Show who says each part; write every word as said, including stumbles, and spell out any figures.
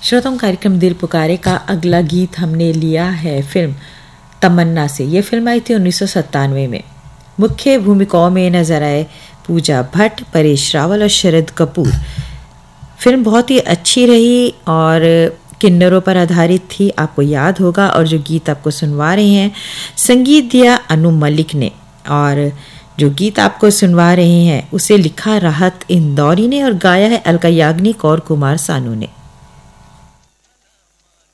Speaker 1: श्रोताओं, कार्यक्रम दिल पुकारे का अगला गीत हमने लिया है फिल्म तमन्ना से। ये फिल्म आई थी उन्नीस सौ सत्तानवे में। मुख्य भूमिकाओं में नजर आए पूजा भट्ट, परेश रावल और शरद कपूर। फिल्म बहुत ही अच्छी रही और किन्नरों पर आधारित थी, आपको याद होगा। और जो गीत आपको सुनवा रहे हैं, संगीत दिया अनु मलिक ने, और जो गीत आपको सुनवा रहे हैं उसे लिखा राहत इंदौरी ने और गाया है अलका याग्निक और कुमार सानू ने।